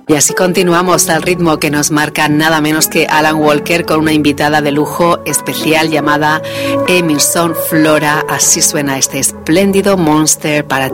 Y así continuamos al ritmo que nos marca nada menos que Alan Walker con una invitada de lujo especial llamada Emerson Flora. Así suena este espléndido Monster para ti.